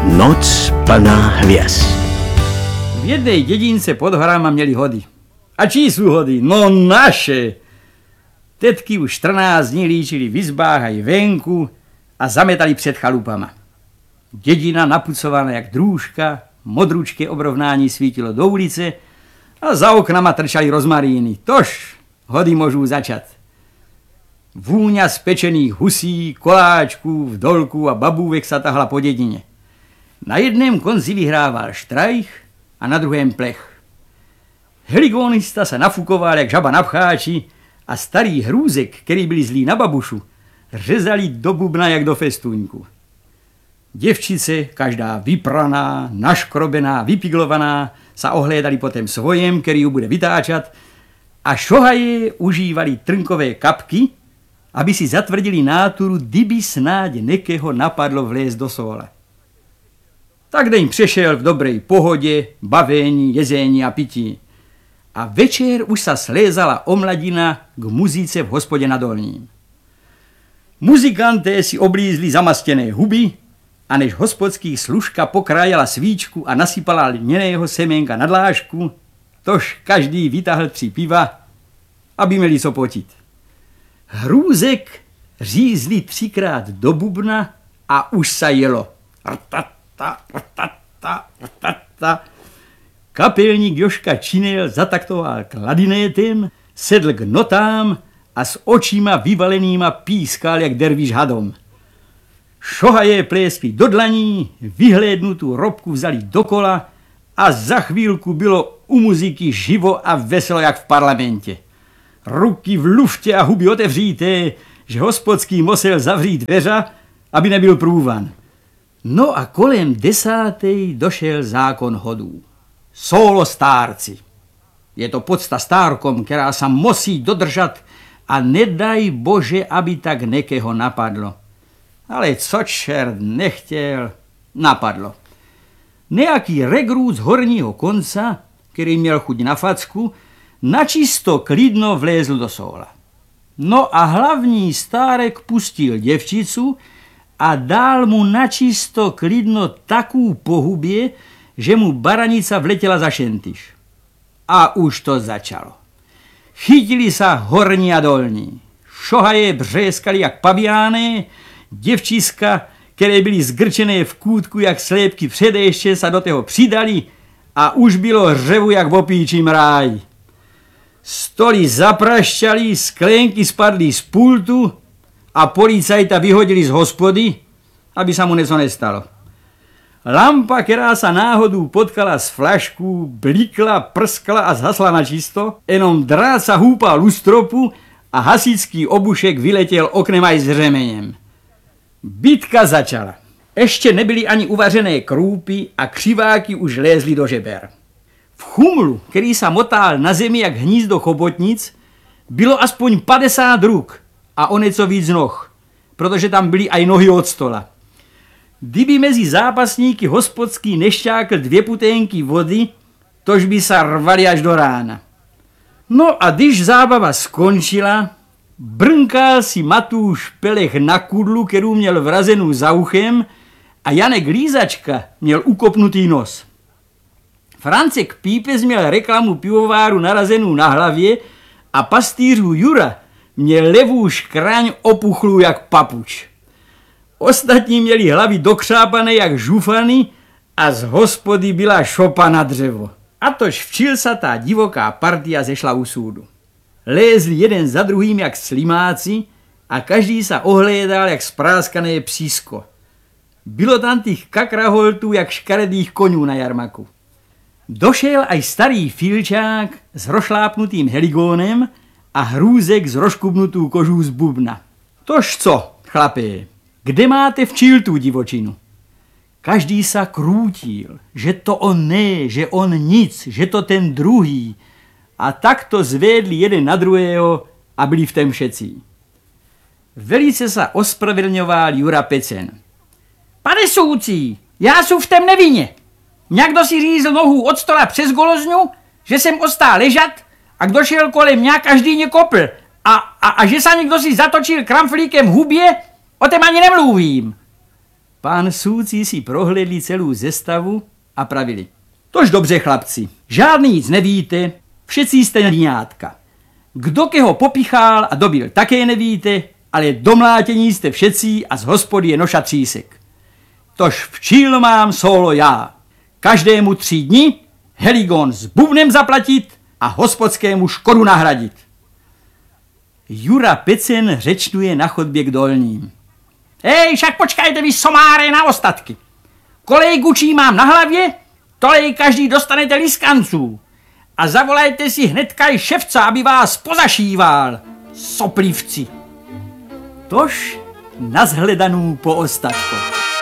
Noc plná hvězd. V jednej dědince pod horama měli hody. A čí sú hody? No naše! Tetky už 14 dní líčili v izbách aj venku a zametali před chalupama. Dědina napucovaná jak drůžka, modručké obrovnání svítilo do ulice a za oknama trčali rozmaríny. Tož hody môžu začat. Vůňa z pečených husí, koláčků, vdolků a babůvek sa tahla po dědině. Na jedném konci vyhrával štrajch a na druhém plech. Heligónista sa nafukoval jak žaba na pcháči a starý hrůzek, který byli zlí na babušu, řezali do bubna jak do festuňku. Děvčice, každá vypraná, naškrobená, vypiglovaná, sa ohlédali potom svojem, který ju bude vytáčat a šohaje užívali trnkové kapky, aby si zatvrdili náturu, kdyby snáď nekého napadlo vlézt do sóla. Tak deň přešel v dobrej pohodě, bavení, jezení a pití. A večer už sa slézala omladina k muzice v hospodě na Dolním. Muzikanté si oblízli zamastěné huby a než hospodský služka pokrájala svíčku a nasypala lněného semenka na dlášku, tož každý vytáhl 3 piva, aby měli co potit. Hrůzek řízli 3krát do bubna a už sa jelo. Rtata, rtata, rtata. Kapelník Joška Činel zataktoval kladinétem, sedl k notám a s očima vyvalenýma pískal jak dervíš hadom. Šohaje pléskli do dlaní, vyhlédnutou robku vzali dokola a za chvílku bylo u muziky živo a veselo jak v parlamentě. Ruky v luftě a huby otevříté, že hospodský musel zavřít dveře, aby nebyl průvan. No a kolem 10. došel zákon hodů. Solo stárci. Je to podsta stárkom, která sa musí dodržat a nedaj Bože, aby tak nekého napadlo. Ale co čert nechtěl, napadlo. Nejaký regrút z horního konca, který měl chuť na facku, načisto klidno vlézl do sóla. No a hlavní stárek pustil děvčicu a dal mu načisto klidno takú pohubě, že mu baranica vletěla za šentiš. A už to začalo. Chytili sa horní a dolní. Šohaje břeskali jak paviány, děvčiska, které byly zgrčené v kútku jak slépky předeště, sa do toho přidali a už bylo řevu jak v opíčím ráji. Stoly zaprašťali, sklenky spadly z pultu a policajta vyhodili z hospody, aby sa mu něco nestalo. Lampa, která sa náhodou potkala s flašku, blikla, prskla a zhasla na čisto, jenom drát sa húpal u stropu a hasičský obušek vyletěl oknem aj s řemeněm. Bitka začala. Ještě nebyly ani uvařené krúpy a křiváky už lézli do žeber. V chumlu, který sa motal na zemi jak hnízdo chobotnic, bylo aspoň 50 ruk a o něco víc noh, protože tam byly aj nohy od stola. Kdyby mezi zápasníky hospodský nešťákl 2 puténky vody, tož by sa rvali až do rána. No a když zábava skončila, brnkal si Matúš Pelech na kudlu, kterou měl vrazenou za uchem, a Janek Lízačka měl ukopnutý nos. Francek Pípez měl reklamu pivováru narazenou na hlavě a pastýřů Jura měl levou škraň opuchlou jak papuč. Ostatní měli hlavy dokřápané jak žufany a z hospody byla šopa na dřevo. A tož včilsatá divoká partia zešla u súdu. Lézli jeden za druhým jak slimáci a každý sa ohlédal jak spráskané psísko. Bylo tam tých kakraholtů jak škaredých koňů na jarmaku. Došel aj starý filčák s rošlápnutým heligónem a hrůzek s roškubnutou kožou z bubna. Tož co, chlapé? Kde máte včil tú divočinu? Každý sa krútil, že to on ne, že on nic, že to ten druhý. A takto zvedli jeden na druhého a byli v tom všetci. Velice sa ospravedlňoval Jura Pecen. Pane súci, já sú v tom nevinne. Někdo si řízl nohu od stola přes golozňu, že jsem ostál ležat a kdo šel kolem mě, každý mě kopl. A že sa někdo si zatočil kramflíkem v hubě, o tom ani nemluvím. Pán Sůci si prohlédli celou zestavu a pravili. Tož dobře, chlapci, žádný nic nevíte, všetci jste hníjátka. Kdo keho popichal a dobil, také nevíte, ale domlátění jste všetci a z hospody je noša třísek. Tož včil mám solo já. Každému 3 dny heligon s bubnem zaplatit a hospodskému škodu nahradit. Jura Pecen řečnuje na chodbě k dolním. Hej, však počkajte vy somáre na ostatky. Kolej gučí mám na hlavě, tolej každý dostanete liskanců. A zavolajte si hnedka i ševca, aby vás pozašíval, soplivci. Tož nazhledanou po ostatku.